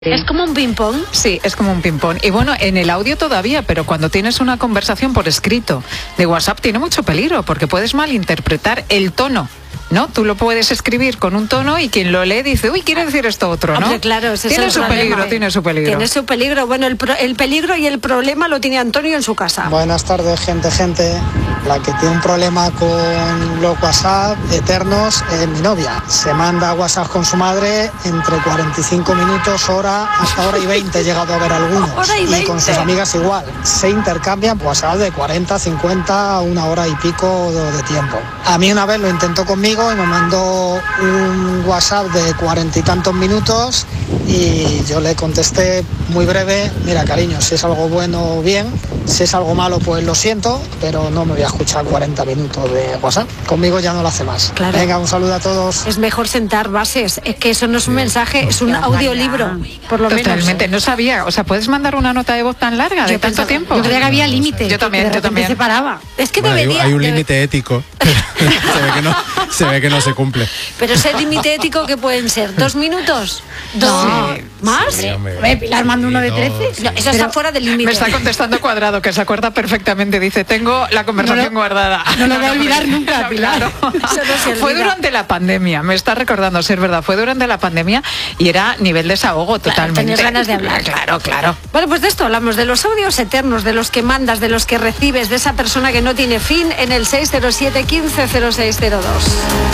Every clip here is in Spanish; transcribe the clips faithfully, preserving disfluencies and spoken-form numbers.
¿Es como un ping-pong? Sí, es como un ping-pong. Y bueno, en el audio todavía, pero cuando tienes una conversación por escrito de WhatsApp tiene mucho peligro, porque puedes malinterpretar el tono, ¿no? Tú lo puedes escribir con un tono y quien lo lee dice, uy, quiere decir esto otro, ¿no? Hombre, claro, ese tiene es su el peligro, problema. tiene su peligro. Tiene su peligro. Bueno, el, pro, el peligro y el problema lo tiene Antonio en su casa. Buenas tardes, gente, gente. La que tiene un problema con los WhatsApp eternos es mi novia. Se manda WhatsApp con su madre entre cuarenta y cinco minutos, hora, hasta hora y veinte he llegado a ver algunos. Hora y y veinte. con sus amigas igual. Se intercambian WhatsApp de cuarenta, cincuenta, una hora y pico de, de tiempo. A mí una vez lo intentó conmigo y me mandó un WhatsApp de cuarenta y tantos minutos y yo le contesté muy breve, mira cariño, si es algo bueno, bien, si es algo malo, pues lo siento, pero no me voy a escuchar cuarenta minutos de WhatsApp. Conmigo ya no lo hace más. Claro. Venga, un saludo a todos. Es mejor sentar bases. Es que eso no es un mensaje, es un audiolibro, por lo menos. Totalmente, no sabía. O sea, ¿puedes mandar una nota de voz tan larga, de Yo tanto pensaba- tiempo? yo creía que había límite. Yo también, que de yo repente también. se paraba. Es que Bueno, hay, debería... hay un debe- límite ético. se, ve que no, se ve que no se cumple. Pero ese límite ético, ¿qué pueden ser? ¿Dos minutos? ¿Dos? Sí. ¿Más? Sí, hombre. Oye, Pilar manda uno de Sí, trece. dos, No, eso está fuera del límite. Me está contestando Cuadrado, que se acuerda perfectamente. Dice, tengo la conversación No lo- guardada. no lo voy a olvidar porque- nunca, Pilar. claro. Eso no se Fue olvida. durante la pandemia, me está recordando, si es verdad, fue durante la pandemia y era nivel desahogo totalmente. tenías ganas de hablar. Claro, claro. Bueno, pues de esto hablamos, de los audios eternos, de los que mandas, de los que recibes, de esa persona que no tiene fin, en el seis cero siete, quince cero seis cero dos.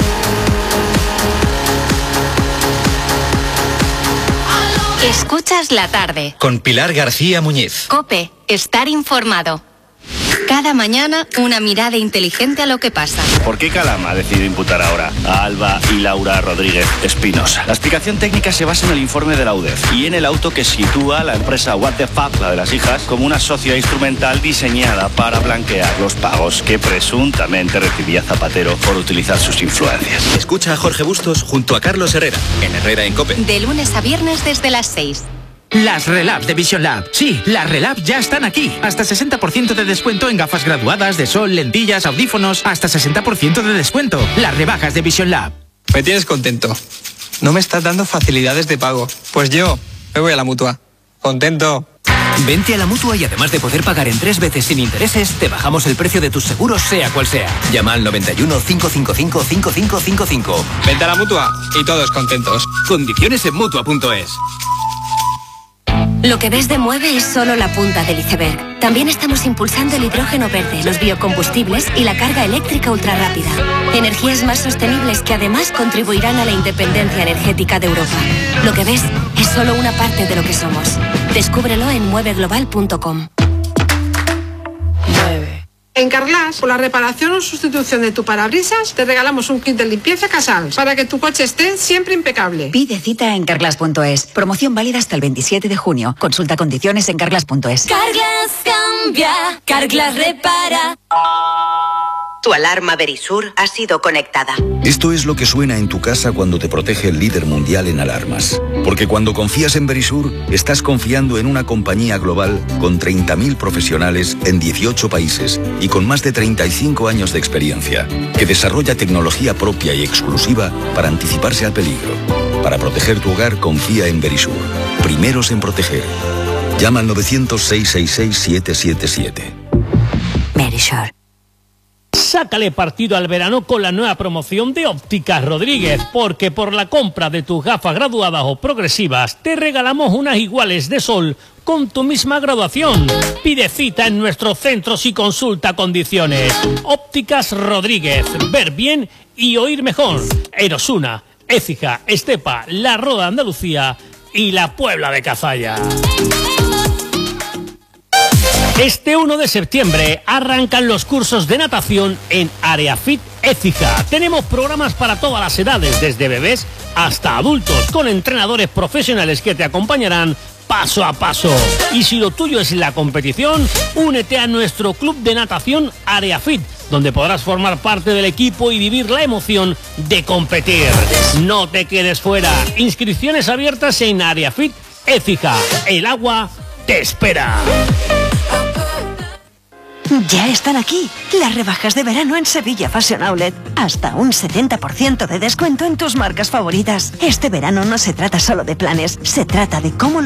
Escuchas la tarde. Con Pilar García Muñiz. COPE. Estar informado. Cada mañana una mirada inteligente a lo que pasa. ¿Por qué Calama ha decidido imputar ahora a Alba y Laura Rodríguez Espinosa? La explicación técnica se basa en el informe de la U D E F y en el auto que sitúa a la empresa What the Fuck, la de las hijas, como una sociedad instrumental diseñada para blanquear los pagos que presuntamente recibía Zapatero por utilizar sus influencias. Escucha a Jorge Bustos junto a Carlos Herrera en Herrera en COPE. De lunes a viernes desde las seis. Las Relabs de Vision Lab. Sí, las Relabs ya están aquí. Hasta sesenta por ciento de descuento en gafas graduadas, de sol, lentillas, audífonos. Hasta sesenta por ciento de descuento. Las rebajas de Vision Lab. Me tienes contento. No me estás dando facilidades de pago. Pues yo me voy a la Mutua. Contento. Vente a la Mutua y además de poder pagar en tres veces sin intereses, te bajamos el precio de tus seguros sea cual sea. Llama al noventa y uno, cinco cinco cinco, cinco cinco cinco cinco. Vente a la Mutua y todos contentos. Condiciones en Mutua punto es. Lo que ves de Mueve es solo la punta del iceberg. También estamos impulsando el hidrógeno verde, los biocombustibles y la carga eléctrica ultrarrápida. Energías más sostenibles que además contribuirán a la independencia energética de Europa. Lo que ves es solo una parte de lo que somos. Descúbrelo en mueve global punto com. En Carglass, por la reparación o sustitución de tu parabrisas, te regalamos un kit de limpieza Casals para que tu coche esté siempre impecable. Pide cita en carglass punto es. Promoción válida hasta el veintisiete de junio. Consulta condiciones en carglass punto es. Carglass cambia, Carglass repara. Tu alarma Verisur ha sido conectada. Esto es lo que suena en tu casa cuando te protege el líder mundial en alarmas. Porque cuando confías en Verisur, estás confiando en una compañía global con treinta mil profesionales en dieciocho países y con más de treinta y cinco años de experiencia, que desarrolla tecnología propia y exclusiva para anticiparse al peligro. Para proteger tu hogar, confía en Verisur. Primeros en proteger. Llama al novecientos, seiscientos sesenta y seis, siete siete siete. Verisur. Sácale partido al verano con la nueva promoción de Ópticas Rodríguez, porque por la compra de tus gafas graduadas o progresivas te regalamos unas iguales de sol con tu misma graduación. Pide cita en nuestros centros y consulta condiciones. Ópticas Rodríguez, ver bien y oír mejor. Erosuna, Écija, Estepa, La Roda Andalucía y la Puebla de Cazalla. Este uno de septiembre arrancan los cursos de natación en Areafit Écija. Tenemos programas para todas las edades, desde bebés hasta adultos, con entrenadores profesionales que te acompañarán paso a paso. Y si lo tuyo es la competición, únete a nuestro club de natación Areafit, donde podrás formar parte del equipo y vivir la emoción de competir. No te quedes fuera. Inscripciones abiertas en Areafit Écija. El agua te espera. Ya están aquí las rebajas de verano en Sevilla Fashion Outlet. Hasta un setenta por ciento de descuento en tus marcas favoritas. Este verano no se trata solo de planes, se trata de cómo